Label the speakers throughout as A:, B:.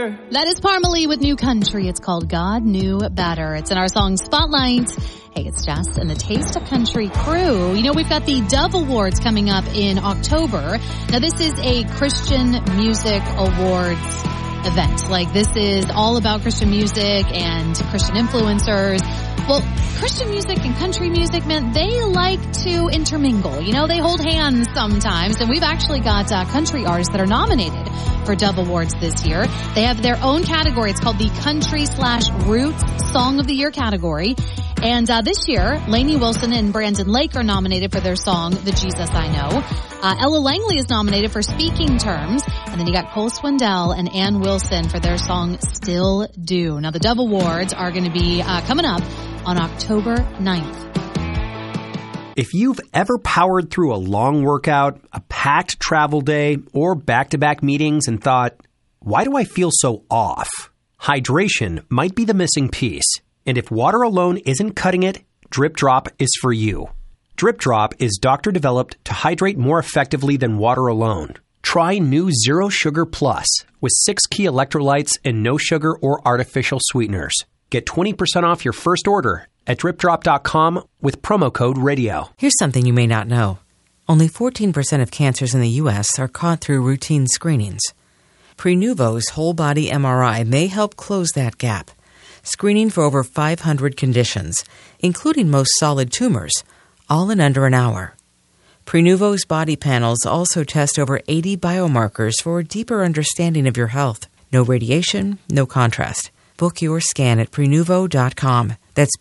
A: better.
B: That is Parmalee with New Country. It's called God Knew Better. It's in our song Spotlight. Hey, it's Jess and the Taste of Country crew. You know, we've got the Dove Awards coming up in October. Now, this is a Christian Music Awards event. Like, this is all about Christian music and Christian influencers. Well, Christian music and country music, man, they like to intermingle. You know, they hold hands sometimes. And we've actually got country artists that are nominated for Dove Awards this year. They have their own category. It's called the Country/Roots Song of the Year category. And this year, Lainey Wilson and Brandon Lake are nominated for their song, The Jesus I Know. Ella Langley is nominated for Speaking Terms. And then you got Cole Swindell and Ann Wilson for their song, Still Do. Now, the Dove Awards are going to be coming up on October 9th.
C: If you've ever powered through a long workout, a packed travel day, or back-to-back meetings and thought, why do I feel so off? Hydration might be the missing piece. And if water alone isn't cutting it, Drip Drop is for you. Drip Drop is doctor-developed to hydrate more effectively than water alone. Try new Zero Sugar Plus with 6 key electrolytes and no sugar or artificial sweeteners. Get 20% off your first order at dripdrop.com with promo code RADIO.
D: Here's something you may not know. Only 14% of cancers in the U.S. are caught through routine screenings. Prenuvo's whole-body MRI may help close that gap, screening for over 500 conditions, including most solid tumors, all in under an hour. Prenuvo's body panels also test over 80 biomarkers for a deeper understanding of your health. No radiation, no contrast. Book your scan at Prenuvo.com. That's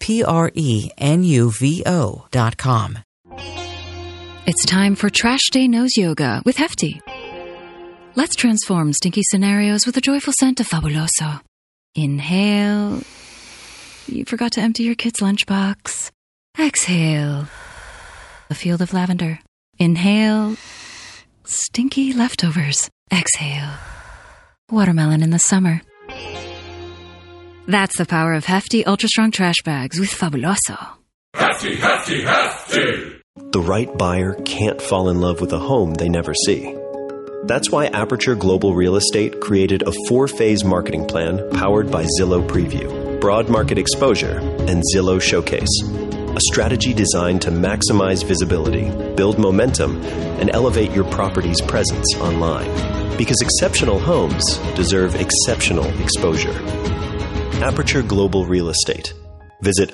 D: Prenuvo.com.
E: It's time for Trash Day Nose Yoga with Hefty. Let's transform stinky scenarios with a joyful scent of Fabuloso. Inhale. You forgot to empty your kid's lunchbox. Exhale. A field of lavender. Inhale. Stinky leftovers. Exhale. Watermelon in the summer. That's the power of Hefty Ultra Strong Trash Bags with Fabuloso.
A: Hefty, hefty, hefty!
F: The right buyer can't fall in love with a home they never see. That's why Aperture Global Real Estate created a 4-phase marketing plan powered by Zillow Preview, Broad Market Exposure, and Zillow Showcase. A strategy designed to maximize visibility, build momentum, and elevate your property's presence online. Because exceptional homes deserve exceptional exposure. Aperture Global Real Estate. Visit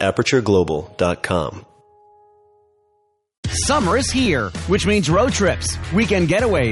F: apertureglobal.com.
G: Summer is here, which means road trips, weekend getaways,